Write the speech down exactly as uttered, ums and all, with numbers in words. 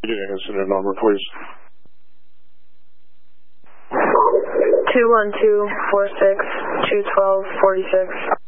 incident number, please. two one two, four six, two one two, four six.